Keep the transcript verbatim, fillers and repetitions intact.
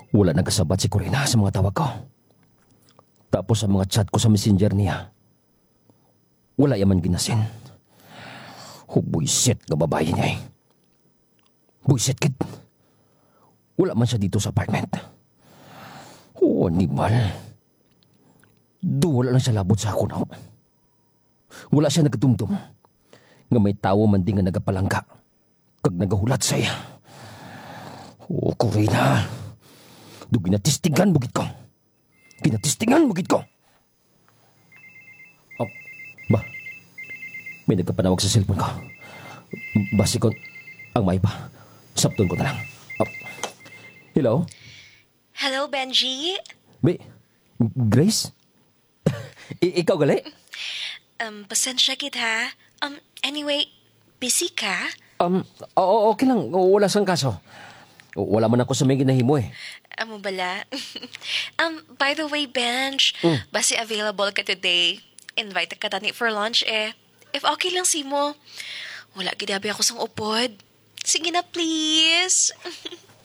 Wala nagasabat si Corina sa mga tawag ko. Tapos sa mga chat ko sa messenger niya, wala yaman ginasin. Oh, buisit ka babae niya eh. Buisit kid. Wala man siya dito sa apartment. Oh, animal. Do wala lang siya labot sa ako na. Wala siya nagatumdum. Nga may tawo man din nga nagapalangka. Kag nagahulat sa iya. Oh, Corina. Do ginatistigan bugit ko. Ginatistigan bugit ko. Oh, ba? May nagkapanawag sa cellphone ko. Basi ko, ang may ba? Sapton ko na lang. Oh. Hello? Hello, Benji? May, Grace? I- ikaw gali? Um, pasensya kit ha. Um, anyway, busy ka? Um, oo, okay lang. Wala sang kaso. Wala man ako sa may ginahimo eh. Amo bala? um, by the way, Benj, Mm. basi available ka today. Invite ka tani for lunch eh. If okay lang si mo, wala gidabi ako sang upod. Sige na, please.